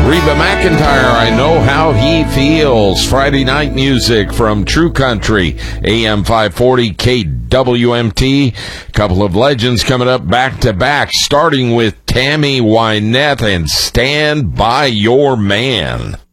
Reba McEntire, I Know How He Feels. Friday night music from True Country, AM 540 KWMT. Couple of legends coming up back to back, starting with Tammy Wynette and Stand By Your Man.